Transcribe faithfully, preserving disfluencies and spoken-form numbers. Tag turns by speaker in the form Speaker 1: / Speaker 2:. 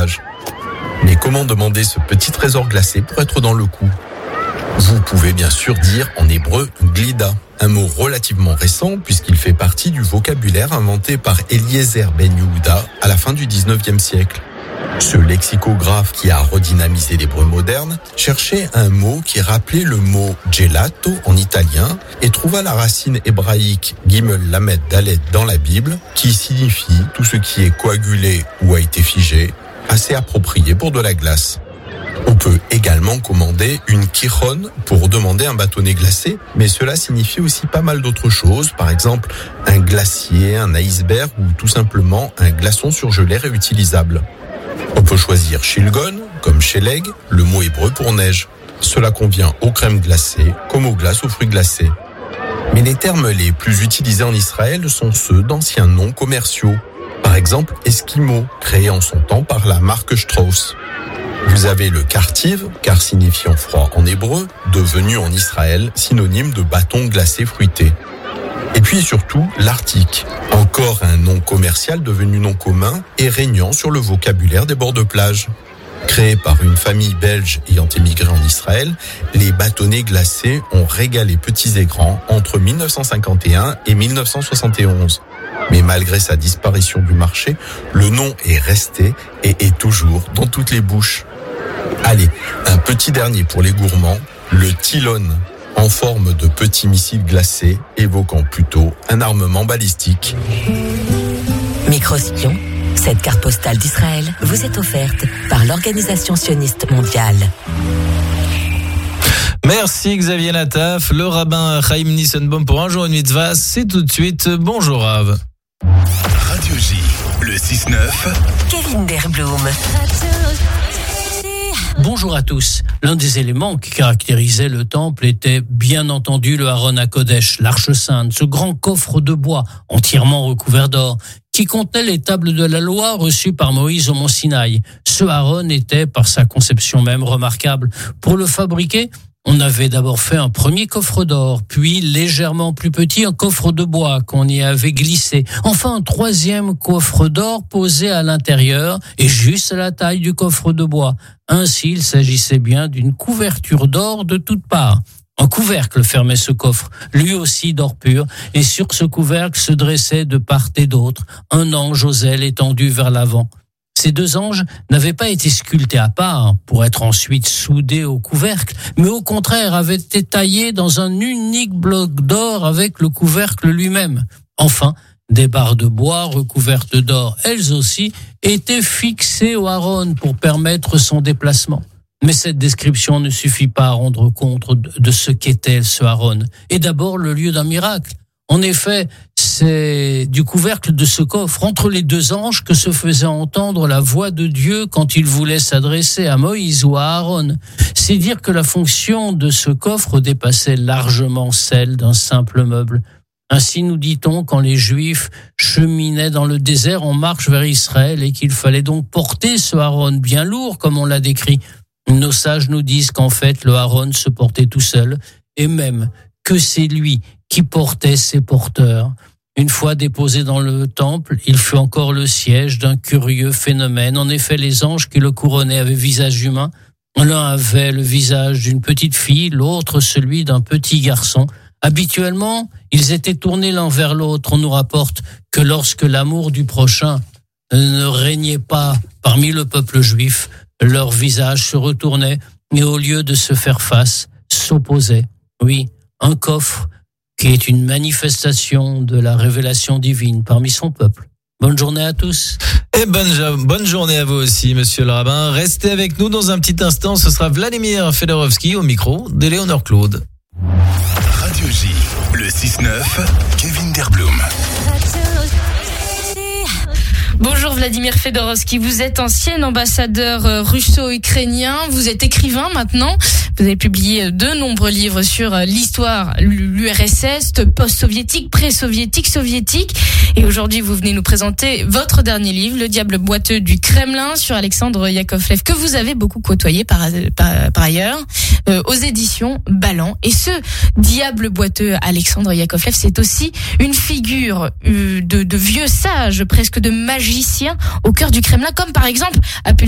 Speaker 1: plage. Mais comment demander ce petit trésor glacé pour être dans le coup ? Vous pouvez bien sûr dire en hébreu « glida », un mot relativement récent puisqu'il fait partie du vocabulaire inventé par Eliezer Ben Yehuda à la fin du dix-neuvième siècle. Ce lexicographe qui a redynamisé l'hébreu moderne cherchait un mot qui rappelait le mot gelato en italien et trouva la racine hébraïque gimel lamed dalet dans la Bible qui signifie tout ce qui est coagulé ou a été figé, assez approprié pour de la glace. On peut également commander une kichon pour demander un bâtonnet glacé, mais cela signifie aussi pas mal d'autres choses, par exemple un glacier, un iceberg ou tout simplement un glaçon surgelé réutilisable. On peut choisir shilgon, comme sheleg, le mot hébreu pour neige. Cela convient aux crèmes glacées comme aux glaces aux fruits glacés. Mais les termes les plus utilisés en Israël sont ceux d'anciens noms commerciaux. Par exemple, Esquimau, créé en son temps par la marque Strauss. Vous avez le kartiv, car signifiant froid en hébreu, devenu en Israël synonyme de bâton glacé fruité. Et puis surtout, l'Arctique, encore un nom commercial devenu nom commun et régnant sur le vocabulaire des bords de plage. Créé par une famille belge ayant émigré en Israël, les bâtonnets glacés ont régalé petits et grands entre mille neuf cent cinquante et un et mille neuf cent soixante et onze. Mais malgré sa disparition du marché, le nom est resté et est toujours dans toutes les bouches. Allez, un petit dernier pour les gourmands, le Tilon, en forme de petits missiles glacés, évoquant plutôt un armement balistique.
Speaker 2: Microspion, cette carte postale d'Israël vous est offerte par l'Organisation sioniste mondiale.
Speaker 3: Merci Xavier Nataf, le rabbin Chaim Nissenbaum pour un jour une mitzvah, c'est tout de suite. Bonjour Rav.
Speaker 4: Radio J, le six neuf.
Speaker 2: Kevin Derblum.
Speaker 5: Bonjour à tous. L'un des éléments qui caractérisait le temple était bien entendu le Aron HaKodesh, l'Arche Sainte, ce grand coffre de bois entièrement recouvert d'or, qui contenait les tables de la loi reçues par Moïse au mont Sinaï. Ce Aron était, par sa conception même, remarquable. Pour le fabriquer, on avait d'abord fait un premier coffre d'or, puis légèrement plus petit, un coffre de bois qu'on y avait glissé. Enfin, un troisième coffre d'or posé à l'intérieur et juste à la taille du coffre de bois. Ainsi, il s'agissait bien d'une couverture d'or de toutes parts. Un couvercle fermait ce coffre, lui aussi d'or pur, et sur ce couvercle se dressait de part et d'autre un ange aux ailes étendues vers l'avant. Ces deux anges n'avaient pas été sculptés à part pour être ensuite soudés au couvercle, mais au contraire avaient été taillés dans un unique bloc d'or avec le couvercle lui-même. Enfin, des barres de bois recouvertes d'or, elles aussi, étaient fixées au Aaron pour permettre son déplacement. Mais cette description ne suffit pas à rendre compte de ce qu'était ce Aaron. Et d'abord, le lieu d'un miracle. En effet, c'est du couvercle de ce coffre, entre les deux anges, que se faisait entendre la voix de Dieu quand il voulait s'adresser à Moïse ou à Aaron. C'est dire que la fonction de ce coffre dépassait largement celle d'un simple meuble. Ainsi nous dit-on quand les Juifs cheminaient dans le désert en marche vers Israël et qu'il fallait donc porter ce Aaron bien lourd, comme on l'a décrit. Nos sages nous disent qu'en fait, le Aaron se portait tout seul et même que c'est lui qui portait ses porteurs. Une fois déposé dans le temple, il fut encore le siège d'un curieux phénomène. En effet, les anges qui le couronnaient avaient visage humain. L'un avait le visage d'une petite fille, l'autre celui d'un petit garçon. Habituellement, ils étaient tournés l'un vers l'autre. On nous rapporte que lorsque l'amour du prochain ne régnait pas parmi le peuple juif, leur visage se retournait et au lieu de se faire face, s'opposaient. Oui, un coffre qui est une manifestation de la révélation divine parmi son peuple. Bonne journée à tous.
Speaker 3: Et bonne, bonne journée à vous aussi, monsieur le rabbin. Restez avec nous dans un petit instant. Ce sera Vladimir Fedorovski au micro d'Éléonore Claude.
Speaker 4: Radio J, le six neuf, Kevin Derblum.
Speaker 6: Bonjour Vladimir Fedorovski, vous êtes ancien ambassadeur russo-ukrainien, vous êtes écrivain maintenant, vous avez publié de nombreux livres sur l'histoire, l'U R S S, post-soviétique, pré-soviétique, soviétique, et aujourd'hui vous venez nous présenter votre dernier livre, Le diable boiteux du Kremlin, sur Alexandre Yakovlev, que vous avez beaucoup côtoyé par, par, par ailleurs, euh, aux éditions Ballant. Et ce diable boiteux, Alexandre Yakovlev, c'est aussi une figure euh, de, de vieux sage, presque de magicien au cœur du Kremlin, comme par exemple a pu